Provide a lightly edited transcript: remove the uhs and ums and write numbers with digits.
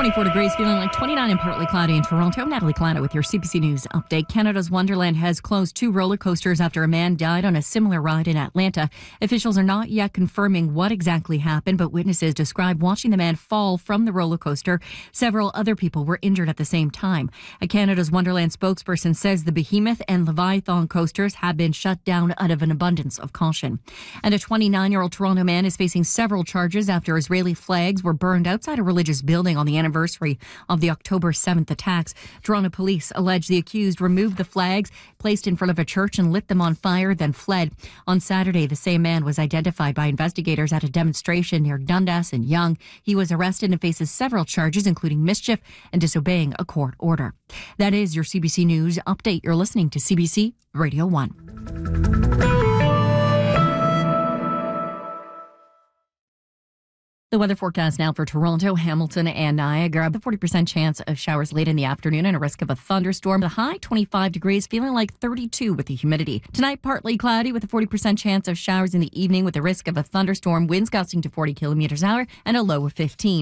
24 degrees, feeling like 29 and partly cloudy in Toronto. I'm Natalie Clano with your CBC News update. Canada's Wonderland has closed 2 roller coasters after a man died on a similar ride in Atlanta. Officials are not yet confirming what exactly happened, but witnesses describe watching the man fall from the roller coaster. Several other people were injured at the same time. A Canada's Wonderland spokesperson says the Behemoth and Leviathan coasters have been shut down out of an abundance of caution. And a 29-year-old Toronto man is facing several charges after Israeli flags were burned outside a religious building on the anniversary of the October 7th attacks. Toronto police allege the accused removed the flags placed in front of a church and lit them on fire, then fled. On Saturday, the same man was identified by investigators at a demonstration near Dundas and Yonge. He was arrested and faces several charges, including mischief and disobeying a court order. That is your CBC News update. You're listening to CBC Radio 1. The weather forecast now for Toronto, Hamilton and Niagara. The 40% chance of showers late in the afternoon and a risk of a thunderstorm. The high 25 degrees, feeling like 32 with the humidity. Tonight, partly cloudy with a 40% chance of showers in the evening with a risk of a thunderstorm. Winds gusting to 40 kilometers an hour and a low of 15.